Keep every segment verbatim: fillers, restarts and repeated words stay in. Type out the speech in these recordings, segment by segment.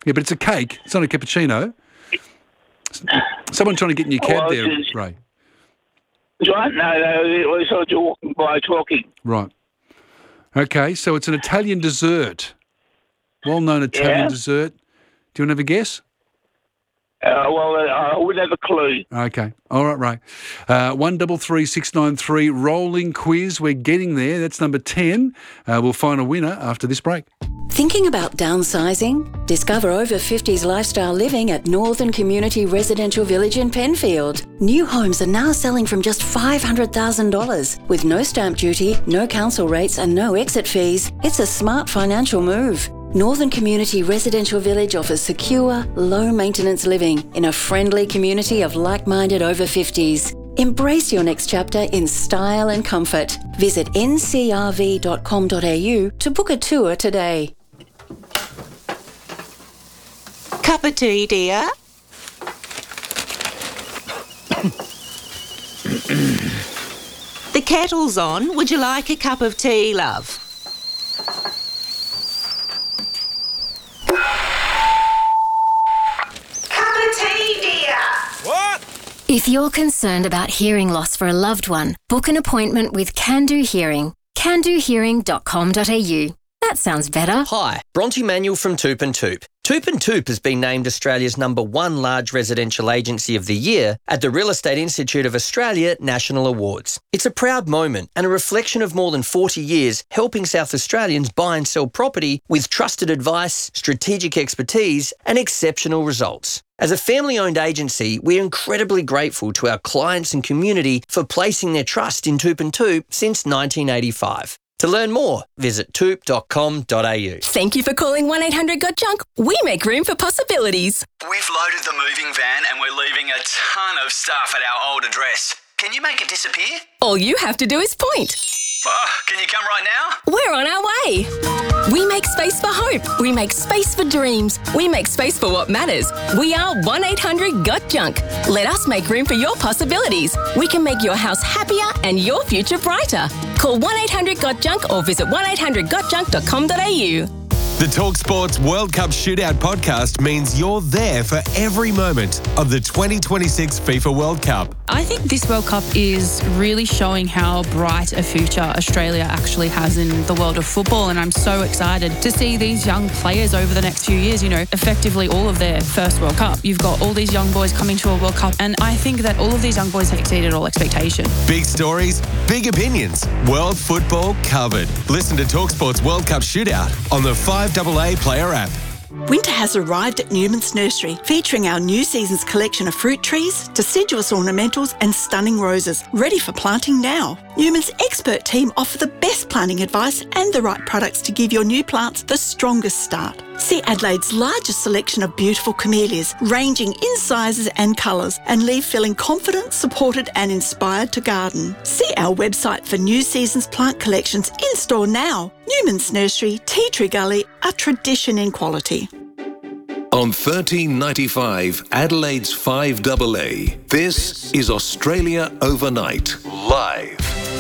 Yeah, but it's a cake. It's not a cappuccino. Someone trying to get in your cab Well, there, it's- Ray. Right? No, no, it was sort of walking by talking. Right. Okay, so it's an Italian dessert. Well-known Italian Yeah? dessert. Do you want to have a guess? Uh, well, uh, I would have a clue. Okay. All right, Ray. Uh, one double three six nine three rolling quiz. We're getting there. That's number ten. Uh, we'll find a winner after this break. Thinking about downsizing? Discover over fifties lifestyle living at Northern Community Residential Village in Penfield. New homes are now selling from just five hundred thousand dollars. With no stamp duty, no council rates and no exit fees, it's a smart financial move. Northern Community Residential Village offers secure, low-maintenance living in a friendly community of like-minded over fifties. Embrace your next chapter in style and comfort. Visit n c r v dot com dot a u to book a tour today. Cup of tea, dear? The kettle's on. Would you like a cup of tea, love? Cup of tea, dear? What? If you're concerned about hearing loss for a loved one, book an appointment with Can Do Hearing. can do hearing dot com dot a u. That sounds better. Hi, Bronte Manuel from Toop and Toop. Toop and Toop has been named Australia's number one large residential agency of the year at the Real Estate Institute of Australia National Awards. It's a proud moment and a reflection of more than forty years helping South Australians buy and sell property with trusted advice, strategic expertise and exceptional results. As a family-owned agency, we're incredibly grateful to our clients and community for placing their trust in Toop and Toop since nineteen eighty-five. To learn more, visit toop dot com dot a u. Thank you for calling one eight hundred got junk. We make room for possibilities. We've loaded the moving van and we're leaving a ton of stuff at our old address. Can you make it disappear? All you have to do is point. Oh, can you come right now? We're on our way. We make space for hope. We make space for dreams. We make space for what matters. We are one eight hundred got junk. Let us make room for your possibilities. We can make your house happier and your future brighter. Call one eight hundred got junk or visit one eight hundred got junk dot com dot a u. The TalkSports World Cup Shootout podcast means you're there for every moment of the twenty twenty-six FIFA World Cup. I think this World Cup is really showing how bright a future Australia actually has in the world of football, and I'm so excited to see these young players over the next few years, you know, effectively all of their first World Cup. You've got all these young boys coming to a World Cup, and I think that all of these young boys have exceeded all expectation. Big stories, big opinions, world football covered. Listen to TalkSports World Cup Shootout on the five A A Player app. Winter has arrived at Newman's Nursery, featuring our new season's collection of fruit trees, deciduous ornamentals and stunning roses, ready for planting now. Newman's expert team offer the best planting advice and the right products to give your new plants the strongest start. See Adelaide's largest selection of beautiful camellias, ranging in sizes and colours, and leave feeling confident, supported and inspired to garden. See our website for new season's plant collections in store now. Newman's Nursery, Tea Tree Gully, a tradition in quality. On thirteen ninety-five, Adelaide's five A A, this is Australia Overnight, live.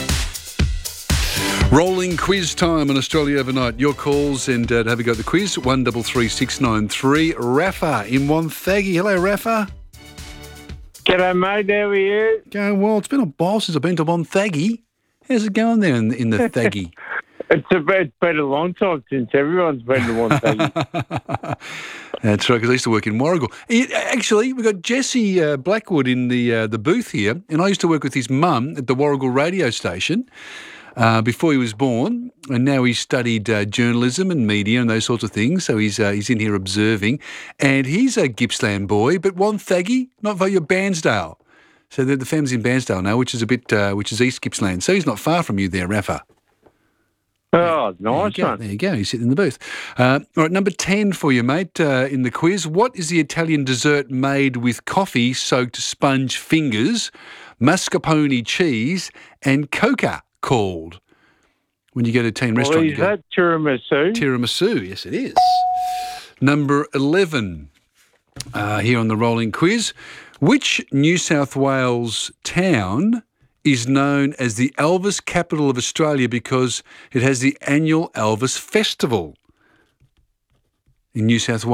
Rolling quiz time on Australia Overnight. Your calls and uh, to have a go at the quiz, one double three six nine three. Rafa in Wonthaggi. Hello, Rafa. G'day, mate. How are you? Going well. It's been a while since I've been to Wonthaggi. How's it going there in, in the Thaggy? It's, a, it's been a long time since everyone's been to Wonthaggi. That's right, because I used to work in Warragul. Actually, we've got Jesse uh, Blackwood in the uh, the booth here, and I used to work with his mum at the Warragul radio station uh, before he was born, and now he's studied uh, journalism and media and those sorts of things, so he's uh, he's in here observing. And he's a Gippsland boy, but Wonthaggi, not for your Bairnsdale. So the, the family's in Bairnsdale now, which is a bit, uh, which is East Gippsland. So he's not far from you there, Rafa. Oh, nice there one. There you go. He's sitting in the booth. Uh, all right, number ten for you, mate, uh, in the quiz. What is the Italian dessert made with coffee-soaked sponge fingers, mascarpone cheese, and coca called? When you go to a Italian Well, restaurant, is you go, that tiramisu? Tiramisu, yes, it is. Number eleven uh, here on the rolling quiz. Which New South Wales town is known as the Elvis capital of Australia because it has the annual Elvis Festival in New South Wales?